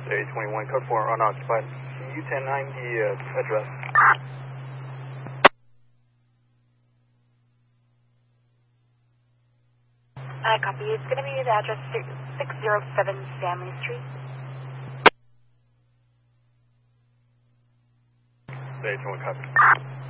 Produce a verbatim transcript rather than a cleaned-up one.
Day twenty-one, code four, unoccupied. U ten ninety, uh, address. I copy. It's going to be the address six oh seven Stanley Street. Day twenty-one, copy.